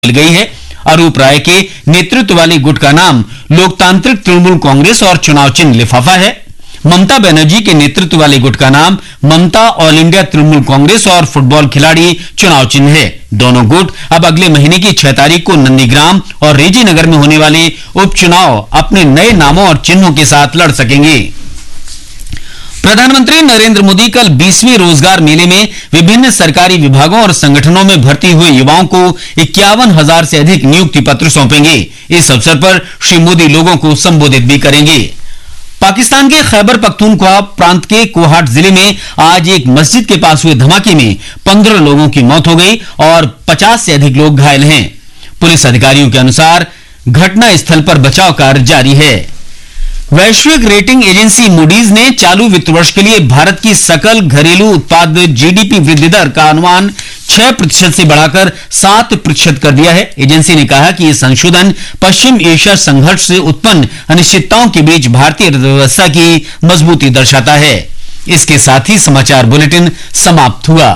मिल गई है। अरूप राय के नेतृत्व वाली गुट का नाम लोकतांत्रिक तृणमूल कांग्रेस और चुनाव चिन्ह लिफाफा है। ममता बनर्जी के नेतृत्व वाले गुट का नाम ममता ऑल इंडिया तृणमूल कांग्रेस और फुटबॉल खिलाड़ी चुनाव चिन्ह है। दोनों गुट अब अगले महीने की 6 तारीख को नंदीग्राम और रेजीनगर में होने वाले उपचुनाव अपने नए नामों और चिन्हों के साथ लड़ सकेंगे। प्रधानमंत्री नरेंद्र मोदी कल 20वें रोजगार मेले में विभिन्न सरकारी विभागों और संगठनों में भर्ती हुए युवाओं को 51,000 से अधिक नियुक्ति पत्र सौंपेंगे। इस अवसर पर श्री मोदी लोगों को संबोधित भी करेंगे। पाकिस्तान के खैबर पख्तूनख्वा प्रांत के कोहाट जिले में आज एक मस्जिद के पास हुए धमाके में 15 लोगों की मौत हो गई और 50 से अधिक लोग घायल हैं। पुलिस अधिकारियों के अनुसार घटना स्थल पर बचाव कार्य जारी है। वैश्विक रेटिंग एजेंसी मूडीज ने चालू वित्त वर्ष के लिए भारत की सकल घरेलू उत्पाद जीडीपी वृद्धि दर का अनुमान 6% से बढ़ाकर 7% कर दिया है। एजेंसी ने कहा कि यह संशोधन पश्चिम एशिया संघर्ष से उत्पन्न अनिश्चितताओं के बीच भारतीय अर्थव्यवस्था की मजबूती दर्शाता है। इसके साथ ही समाचार बुलेटिन समाप्त हुआ।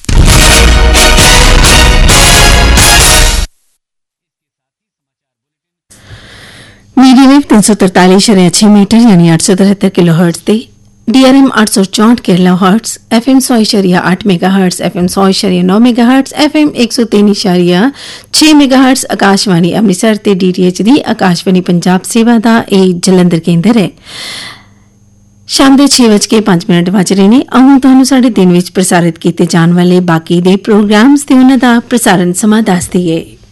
मीडियम वेव 343.6 मीटर यानी 873 किलो हर्ट्ज ते DRM 864 kilo hertz FM 100.8 megahertz FM 100.9 megahertz FM 103.6 megahertz Akashvani Amritsar ते डीटीएच दी आकाशवाणी पंजाब सेवा दा ए जलंधर केंद्र है। शाम दे 6:05 वज रहे ने। आऊं तुहानू साडे दिन विच प्रसारित कीते जाण वाले बाकी दे प्रोग्राम्स ते उन्हां दा प्रसारण समां दस दईए।